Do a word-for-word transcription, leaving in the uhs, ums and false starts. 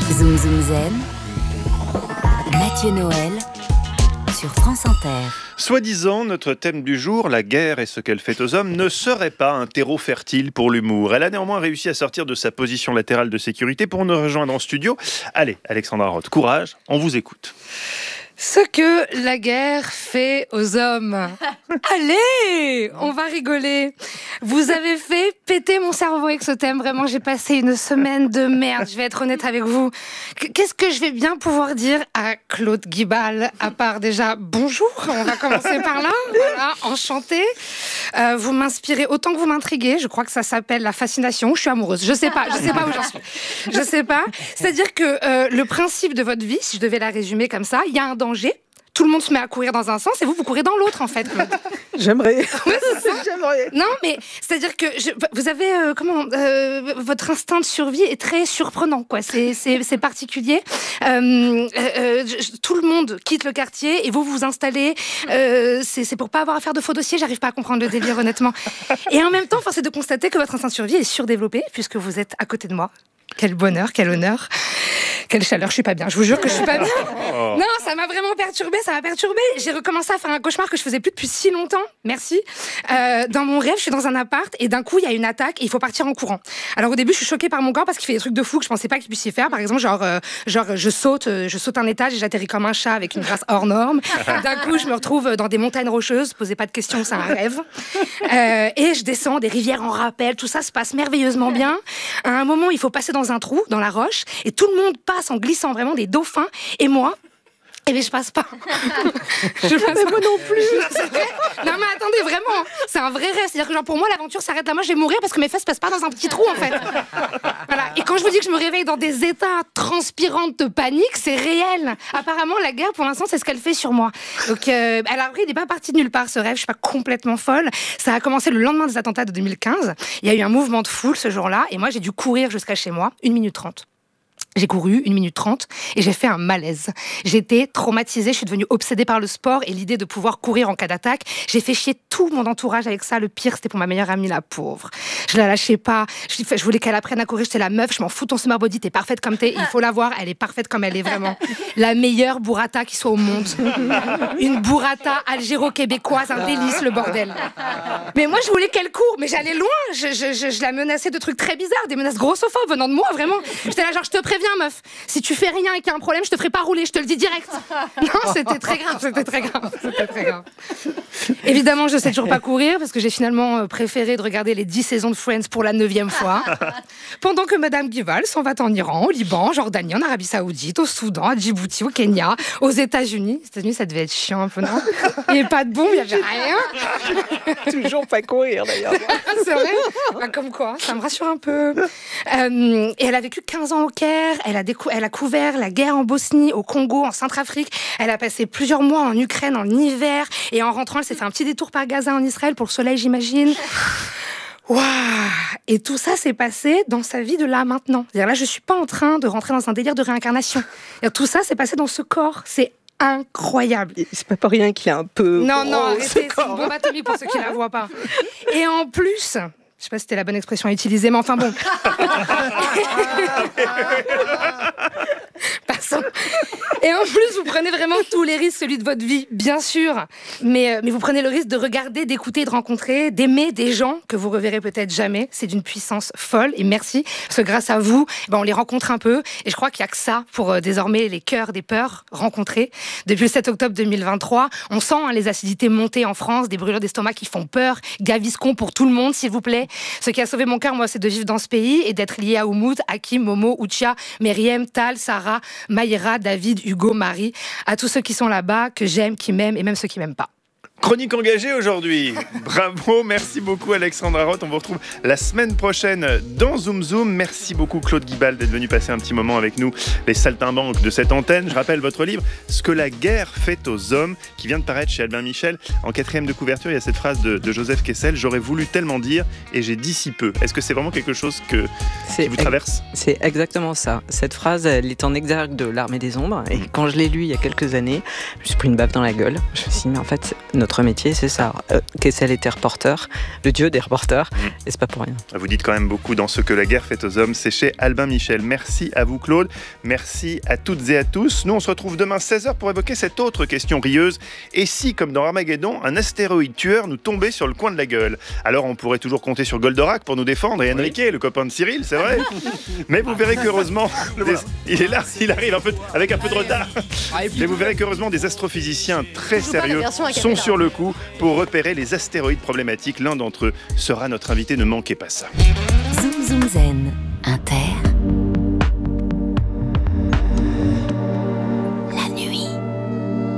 Zoom Zoom Zen, Mathieu Noël sur France Inter. Soi-disant, notre thème du jour, la guerre et ce qu'elle fait aux hommes, ne serait pas un terreau fertile pour l'humour. Elle a néanmoins réussi à sortir de sa position latérale de sécurité pour nous rejoindre en studio. Allez, Alexandra Roth, courage, on vous écoute. Ce que la guerre fait aux hommes. Allez, on va rigoler. Vous avez fait péter mon cerveau avec ce thème. Vraiment, j'ai passé une semaine de merde. Je vais être honnête avec vous. Qu'est-ce que je vais bien pouvoir dire à Claude Guibal, à part déjà bonjour. On va commencer par là. Voilà, enchanté. Euh, vous m'inspirez autant que vous m'intriguez. Je crois que ça s'appelle la fascination. Je suis amoureuse. Je sais pas. Je sais pas où j'en suis. Je sais pas. C'est-à-dire que euh, le principe de votre vie, si je devais la résumer comme ça, il y a un danger. Tout le monde se met à courir dans un sens et vous, vous courez dans l'autre, en fait. J'aimerais. Ouais, c'est ça. J'aimerais. Non, mais c'est-à-dire que je, vous avez, euh, comment, euh, votre instinct de survie est très surprenant, quoi. C'est, c'est, c'est particulier. Euh, euh, je, tout le monde quitte le quartier et vous vous installez. Euh, c'est, c'est pour pas avoir à faire de faux dossiers. J'arrive pas à comprendre le délire, honnêtement. Et en même temps, force est de constater que votre instinct de survie est surdéveloppé puisque vous êtes à côté de moi. Quel bonheur, quel honneur. Quelle chaleur, je suis pas bien. Je vous jure que je suis pas bien. Oh. Non, ça m'a vraiment perturbée, ça m'a perturbée. J'ai recommencé à faire un cauchemar que je faisais plus depuis si longtemps. Merci. Euh, dans mon rêve, je suis dans un appart et d'un coup, il y a une attaque et il faut partir en courant. Alors au début, je suis choquée par mon corps parce qu'il fait des trucs de fou que je pensais pas qu'il puisse y faire. Par exemple, genre, euh, genre je saute, euh, je saute un étage et j'atterris comme un chat avec une grâce hors norme. D'un coup, je me retrouve dans des montagnes rocheuses. Posez pas de questions, c'est un rêve. Euh, et je descends des rivières en rappel. Tout ça se passe merveilleusement bien. À un moment, il faut passer dans un trou, dans la roche, et tout le monde passe en glissant vraiment des dauphins. Et moi, eh bien, je passe pas. je passe Mais pas. moi non plus. Non mais attendez, vraiment, c'est un vrai rêve. C'est-à-dire que genre pour moi, l'aventure s'arrête là. Moi, je vais mourir parce que mes fesses passent pas dans un petit trou, en fait. Voilà. Et quand je vous dis que je me réveille dans des états transpirants de panique, c'est réel. Apparemment, la guerre, pour l'instant, c'est ce qu'elle fait sur moi. Donc, euh, alors après, il n'est pas parti de nulle part, ce rêve. Je suis pas complètement folle. Ça a commencé le lendemain des attentats de deux mille quinze. Il y a eu un mouvement de foule ce jour-là. Et moi, j'ai dû courir jusqu'à chez moi, une minute trente. J'ai couru une minute trente et j'ai fait un malaise. J'étais traumatisée, je suis devenue obsédée par le sport et l'idée de pouvoir courir en cas d'attaque. J'ai fait chier tout mon entourage avec ça. Le pire, c'était pour ma meilleure amie, la pauvre. Je la lâchais pas. Je, je voulais qu'elle apprenne à courir. J'étais la meuf, je m'en fous ton summer body, t'es parfaite comme t'es. Il faut la voir, elle est parfaite comme elle est vraiment. La meilleure burrata qui soit au monde. Une burrata algéro-québécoise, un délice, le bordel. Mais moi, je voulais qu'elle court, mais j'allais loin. Je, je, je, je la menaçais de trucs très bizarres, des menaces grossophobes venant de moi, vraiment. J'étais là, genre, je te préviens, meuf, si tu fais rien et qu'il y a un problème, je te ferai pas rouler, je te le dis direct. Non, c'était très grave, c'était très grave, c'était très grave. Évidemment, je sais toujours pas courir parce que j'ai finalement préféré de regarder les dix saisons de Friends pour la neuvième fois. Pendant que Madame Guival s'en va en Iran, au Liban, en Jordanie, en Arabie Saoudite, au Soudan, à Djibouti, au Kenya, aux États-Unis. Les États-Unis, ça devait être chiant un peu, non? Il n'y avait pas de bombe, il n'y avait rien. Toujours pas courir d'ailleurs. C'est vrai? Bah, comme quoi, ça me rassure un peu. Euh, et elle a vécu quinze ans au Caire, elle a, décou- elle a couvert la guerre en Bosnie, au Congo, en Centrafrique. Elle a passé plusieurs mois en Ukraine, en hiver. Et en rentrant, elle s'est fait un petit détour par Gaza en Israël pour le soleil, j'imagine. Waouh! Et tout ça s'est passé dans sa vie de là maintenant. C'est-à-dire là, je suis pas en train de rentrer dans un délire de réincarnation. C'est-à-dire, tout ça s'est passé dans ce corps. C'est incroyable. C'est pas pour rien qu'il est un peu. Non, non, gros, arrêtez, ce c'est une corps. bombe atomique pour ceux qui la voient pas. Et en plus, je sais pas si c'était la bonne expression à utiliser, mais enfin bon. Passons. Et en plus, vous prenez vraiment tous les risques, celui de votre vie, bien sûr. Mais, euh, mais vous prenez le risque de regarder, d'écouter, de rencontrer, d'aimer des gens que vous reverrez peut-être jamais. C'est d'une puissance folle. Et merci, parce que grâce à vous, ben, on les rencontre un peu. Et je crois qu'il n'y a que ça pour euh, désormais les cœurs des peurs rencontrés. Depuis le sept octobre deux mille vingt-trois, on sent hein, les acidités monter en France, des brûlures d'estomac qui font peur. Gaviscon pour tout le monde, s'il vous plaît. Ce qui a sauvé mon cœur, moi, c'est de vivre dans ce pays et d'être lié à Oumoud, Hakim, Momo, Outia, Meriem, Tal, Sarah, Maïra, David, Hugo, Marie, à tous ceux qui sont là-bas, que j'aime, qui m'aiment et même ceux qui m'aiment pas. Chronique engagée aujourd'hui. Bravo, merci beaucoup Alexandra Roth. On vous retrouve la semaine prochaine dans Zoom Zoom. Merci beaucoup Claude Guibal d'être venu passer un petit moment avec nous, les saltimbanques de cette antenne. Je rappelle votre livre « Ce que la guerre fait aux hommes » qui vient de paraître chez Albin Michel. En quatrième de couverture, il y a cette phrase de, de Joseph Kessel « J'aurais voulu tellement dire et j'ai dit si peu ». Est-ce que c'est vraiment quelque chose que, qui vous traverse ? C'est exactement ça. Cette phrase, elle est en exergue de l'Armée des Ombres. Et quand je l'ai lue il y a quelques années, je me suis pris une baffe dans la gueule. Je me suis dit, mais en fait, notre notre métier, c'est ça. Euh, Kessel était reporter, le dieu des reporters, mmh. et c'est pas pour rien. Vous dites quand même beaucoup dans Ce que la guerre fait aux hommes, c'est chez Albin Michel. Merci à vous Claude, merci à toutes et à tous. Nous on se retrouve demain seize heures pour évoquer cette autre question rieuse. Et si, comme dans Armageddon, un astéroïde tueur nous tombait sur le coin de la gueule? Alors on pourrait toujours compter sur Goldorak pour nous défendre, et Enrique, oui. le copain de Cyril, c'est vrai. Mais vous verrez qu'heureusement, des... il est là, il arrive un peu avec un peu de retard. Mais vous verrez qu'heureusement des astrophysiciens très sérieux sont sur le coup pour repérer les astéroïdes problématiques. L'un d'entre eux sera notre invité, ne manquez pas ça. Zoom Zoom Zen, Inter.